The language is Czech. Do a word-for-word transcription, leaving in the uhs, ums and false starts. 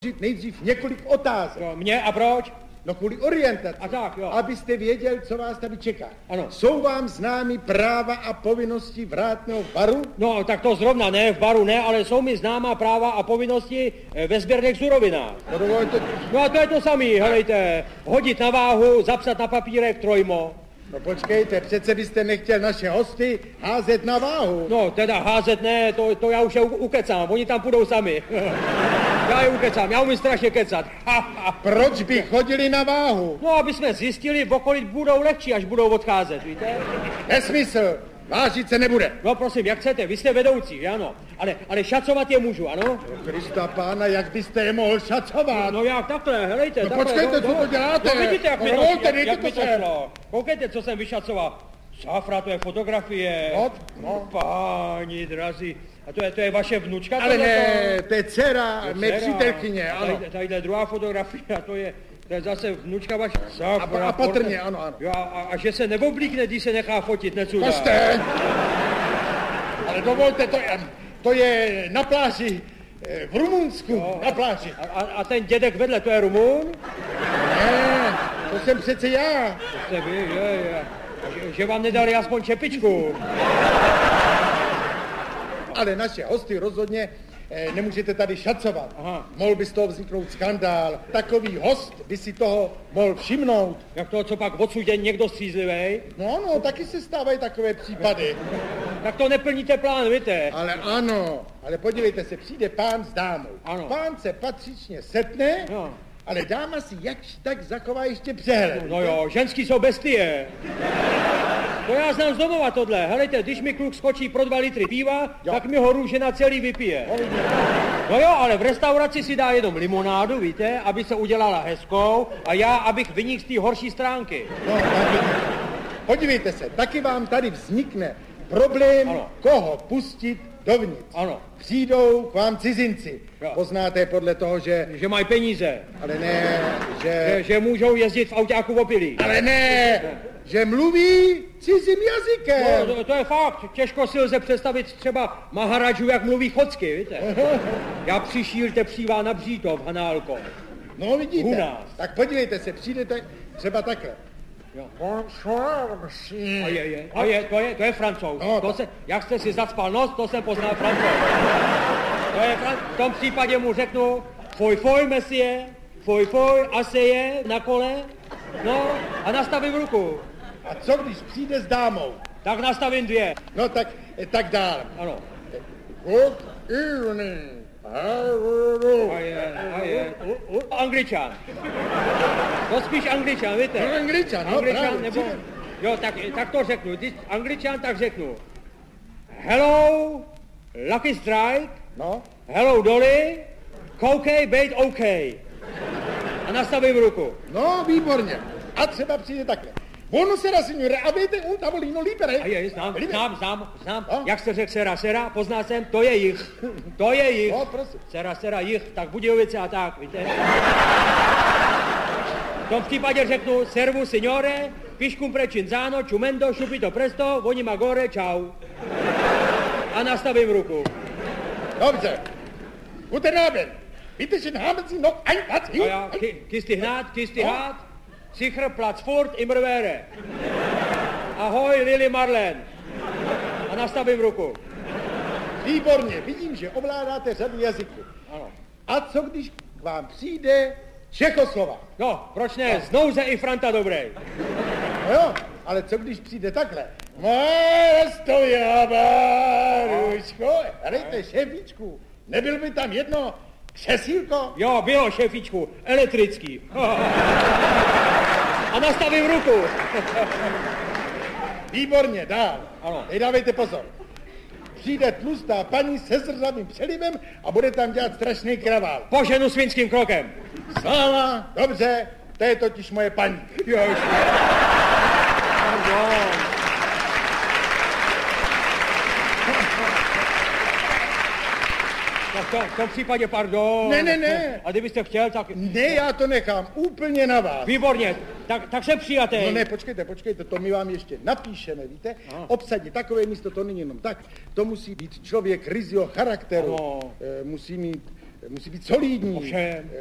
nejdřív několik otázek. Jo, mě a proč? No kvůli orientaci. A tak, jo. Abyste věděl, co vás tady čeká. Ano. Jsou vám známy práva a povinnosti vrátného baru? No, tak to zrovna ne, v baru ne, ale jsou mi známá práva a povinnosti ve sběrných surovinách. No, dovolte... no a to je to samý, helejte. Hodit na váhu, zapsat na papírek trojmo. No počkejte, přece byste nechtěl naše hosty házet na váhu. No, teda házet ne, to, to já už je ukecám, oni tam půjdou sami. Já je ukecám, já umím strašně kecat. Proč by chodili na váhu? No, aby jsme zjistili, v okolí budou lehčí, až budou odcházet, víte? Nesmysl, vážit se nebude. No prosím, jak chcete, vy jste vedoucí, ano. Ale, ale šacovat je můžu, ano? No Krista pána, jak byste je mohl šacovat? No jak takhle, helejte, no, takhle. počkejte, no, co no, to děláte? No vidíte, jak, no, mi, to, rolte, jak, jak mi to se. šlo. Koukejte, co jsem vyšacoval. Safra, to je fotografie. No, no. Páni drazí. A to je, to je vaše vnučka? Ale ne, to? to je dcera, mé přítelkyně, ano. Tady, tadyhle druhá fotografie, a to je, to je zase vnučka vaše. Safra, a, a patrně, ano, ano. Jo, a, a že se neoblíkne, když se nechá fotit, necuda. Koste! Ale dovolte, to je, to je na pláži v Rumunsku, jo. Na pláži. A, a, a ten dědek vedle, to je Rumun? Ne, to jsem přece já. To jste vy, je, je. Že, že vám nedali aspoň čepičku. Ale naše hosty rozhodně eh, nemůžete tady šacovat. Aha. Mohl by z toho vzniknout skandál. Takový host by si toho mohl všimnout. Jak to, co pak odsudě někdo střízlivej? No, no, taky se stávají takové případy. Tak to neplníte plán, víte? Ale ano, ale podívejte se, přijde pán s dámou. Ano. Pán se patřičně setne, no. Ale dáma si jakž tak zachová ještě přehled. No, no jo, ženský jsou bestie. To já znám z domova tohle. Helejte, když mi kluk skočí pro dva litry piva, jo. Tak mi ho růžena celý vypije. No jo, ale v restauraci si dá jenom limonádu, víte, aby se udělala hezkou a já, abych vynikl z té horší stránky. No, tak, podívejte se, taky vám tady vznikne problém, ano. Koho pustit dovnitř. Ano. Přijdou k vám cizinci. Jo. Poznáte podle toho, že... Že mají peníze. Ale ne, že... Že, že můžou jezdit v autáku opilí. Ale ne, ne, že mluví cizím jazykem. No, to, to je fakt. Těžko si lze představit třeba Maharadžu, jak mluví chocky, víte. Já přišíl tepřívá na Břítov, Hanálko. No vidíte, u nás. Tak podívejte se, přijdete třeba takhle. Jo. A je, je, a je, to je, to je Francouz. No, to se, jak jste si zacpal nos, to jsem poznal Francouz. To je Fran... V tom případě mu řeknu, foj, foj, mesie, foj, foj, aseje, na kole, no, a nastavím ruku. A co když přijde s dámou? Tak nastavím dvě. No tak, tak dál. Ano. Good evening. A je, a je. Angličan. To spíš Angličan, víte? No, Angličan, no, Angličan, právě, nebo... Jo, tak, tak to řeknu. Když Angličan, tak řeknu. Hello, Lucky Strike. No. Hello, Dolly. Koukej, bejt OK. A nastavím ruku. No, výborně. A třeba přijde takhle. Buonasera, signore, avete un tavolino libero? A je, znám, libero. znám, znám, znám. No? Jak jste řekl sera, sera, poznal jsem, to je jich. To je jich. No, prosím. Sera, sera, jich, tak Budějovice a tak, víte. V tom případě řeknu, servu, signore, piškum prečinzano, čumendo, šupito presto, voni magore, čau. A nastavím ruku. Dobře. Guten Abend. Bitte schön, haben Sie noch ein Platz hier? A já, kisti hnát, kisti hnát. Sicher Platz furt, immer wäre. Ahoj, Lily Marlen. A nastavím ruku. Výborně, vidím, že ovládáte řadu jazyků. Ano. A co když k vám přijde Čechoslovák? No, proč ne? Znouze i Franta dobrej. No jo, ale co když přijde takhle? Moje stoja, Baruško. Hrajte, šéfičku, nebyl by tam jedno křesílko? Jo, bylo, šéfičku, elektrický. A nastavím ruku. Výborně, dál. Ano. Ej, dávejte pozor. Přijde tlustá paní se zrzavým přelivem a bude tam dělat strašný kravál. Poženu svinským krokem. Sláva, dobře, to je totiž moje paní. Jož. Tak to, v tom případě pardon. Ne, ne, ne. A kdybyste chtěl, tak... Ne, já to nechám úplně na vás. Výborně, tak, tak jsem přijatý. No ne, počkejte, počkejte, to my vám ještě napíšeme, víte? Aha. Obsadit takové místo, to není jenom tak. To musí být člověk ryzího charakteru. Ano. E, musí mít musí být solidní. Ovšem.